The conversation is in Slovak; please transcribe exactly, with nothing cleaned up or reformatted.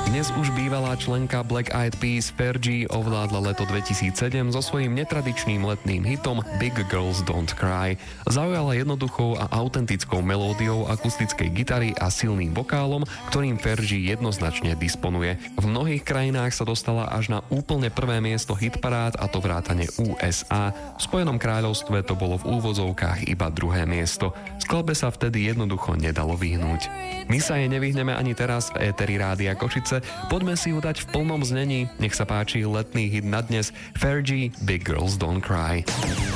Dnes už bývalá členka Black Eyed Peas Fergie ovládla leto dvetisícsedem so svojím netradičným letným hitom Big Girls Don't Cry. Zaujala jednoduchou a autentickou melódiou akustickej gitary a silným vokálom, ktorým Fergie jednoznačne disponuje. V mnohých krajinách sa dostala až na úplne prvé miesto hitparád, a to vrátane ú es á. V Spojenom kráľovstve to bolo v úvozovkách iba druhé miesto. Skladbe sa vtedy jednoducho nedalo vyhnúť. My sa jej nevyhneme ani teraz v éteri Rádia Košice. Poďme si ju dať v plnom znení. Nech sa páči letný hit na dnes Fergie Big Girls Don't Cry.